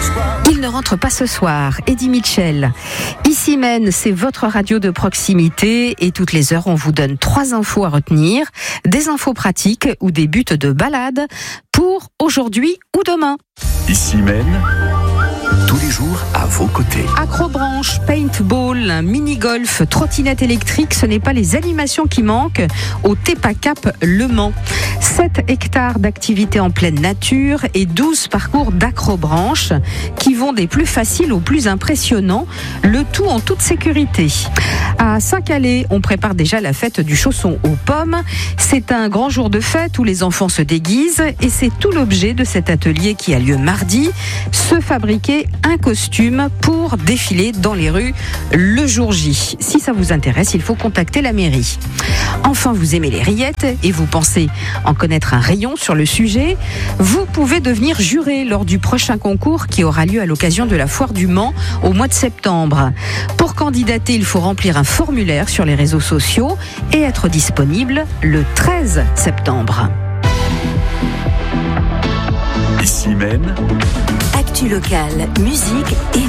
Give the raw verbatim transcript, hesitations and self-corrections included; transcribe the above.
Il ne rentre pas ce soir, Eddie Mitchell. Ici Maine, c'est votre radio de proximité et toutes les heures, on vous donne trois infos à retenir, des infos pratiques ou des buts de balade pour aujourd'hui ou demain. Ici Maine, tous les jours à vos côtés. Acrobranche, paintball, mini-golf, trottinette électrique, ce n'est pas les animations qui manquent au Tepacap Le Mans. sept hectares d'activités en pleine nature et douze parcours d'acrobranche qui vont des plus faciles aux plus impressionnants, le tout en toute sécurité. À Saint-Calais, on prépare déjà la fête du chausson aux pommes. C'est un grand jour de fête où les enfants se déguisent et c'est tout l'objet de cet atelier qui a lieu mardi, se fabriquer un costume pour défiler dans les rues le jour J. Si ça vous intéresse, il faut contacter la mairie. Enfin, vous aimez les rillettes et vous pensez en connaître un rayon sur le sujet, vous pouvez devenir juré lors du prochain concours qui aura lieu à l'occasion de la foire du Mans au mois de septembre. Pour candidater, il faut remplir un formulaire sur les réseaux sociaux et être disponible le treize septembre. Ici Maine, Actu locale, musique et